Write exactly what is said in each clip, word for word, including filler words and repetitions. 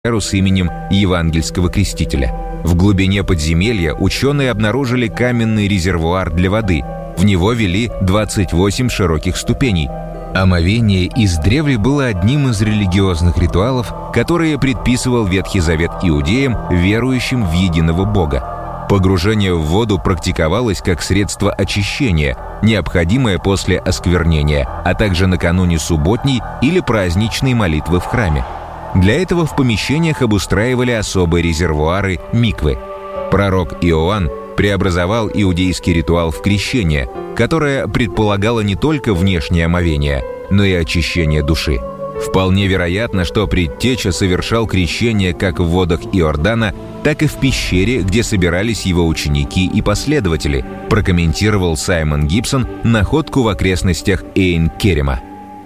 с именем Евангельского Крестителя. В глубине подземелья ученые обнаружили каменный резервуар для воды. В него вели двадцать восемь широких ступеней. Омовение издревле было одним из религиозных ритуалов, которые предписывал Ветхий Завет иудеям, верующим в единого Бога. Погружение в воду практиковалось как средство очищения, необходимое после осквернения, а также накануне субботней или праздничной молитвы в храме. Для этого в помещениях обустраивали особые резервуары миквы. Пророк Иоанн преобразовал иудейский ритуал в крещение, которое предполагало не только внешнее омовение, но и очищение души. Вполне вероятно, что предтеча совершал крещение как в водах Иордана, так и в пещере, где собирались его ученики и последователи, прокомментировал Саймон Гибсон находку в окрестностях Эйн-Керема.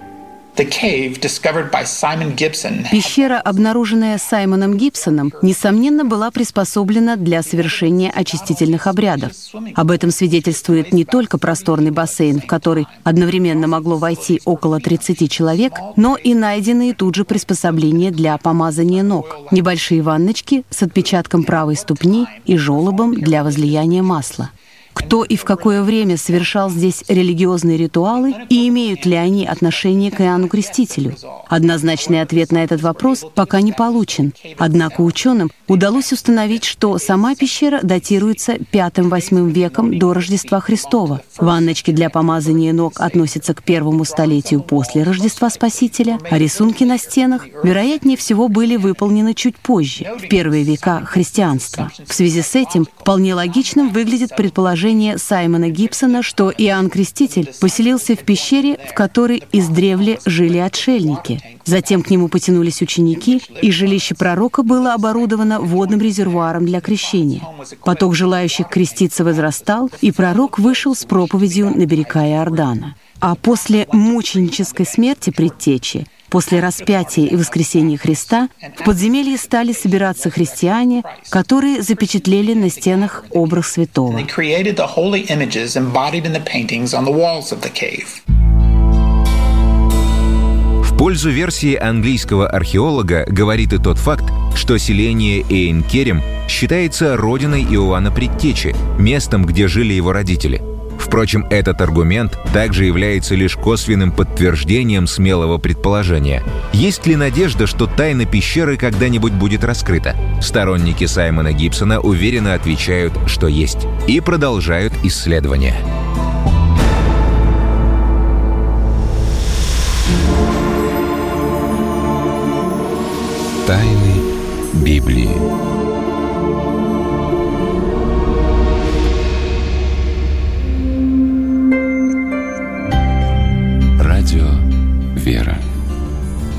Пещера, обнаруженная Саймоном Гибсоном, несомненно, была приспособлена для совершения очистительных обрядов. Об этом свидетельствует не только просторный бассейн, в который одновременно могло войти около тридцати человек, но и найденные тут же приспособления для помазания ног, небольшие ванночки с отпечатком правой ступни и желобом для возлияния масла. Кто и в какое время совершал здесь религиозные ритуалы и имеют ли они отношение к Иоанну Крестителю? Однозначный ответ на этот вопрос пока не получен. Однако ученым удалось установить, что сама пещера датируется пятым-восьмым веком до Рождества Христова. Ванночки для помазания ног относятся к первому столетию после Рождества Спасителя, а рисунки на стенах, вероятнее всего, были выполнены чуть позже, в первые века христианства. В связи с этим вполне логичным выглядит предположение Саймона Гибсона, что Иоанн Креститель поселился в пещере, в которой издревле жили отшельники. Затем к нему потянулись ученики, и жилище пророка было оборудовано водным резервуаром для крещения. Поток желающих креститься возрастал, и пророк вышел с проповедью на берега Иордана. А после мученической смерти предтечи, после распятия и воскресения Христа, в подземелье стали собираться христиане, которые запечатлели на стенах образ святого. В пользу версии английского археолога говорит и тот факт, что селение Эйн-Керем считается родиной Иоанна Предтечи, местом, где жили его родители. Впрочем, этот аргумент также является лишь косвенным подтверждением смелого предположения. Есть ли надежда, что тайна пещеры когда-нибудь будет раскрыта? Сторонники Саймона Гибсона уверенно отвечают, что есть, и продолжают исследования. Тайны Библии. Радио «Вера».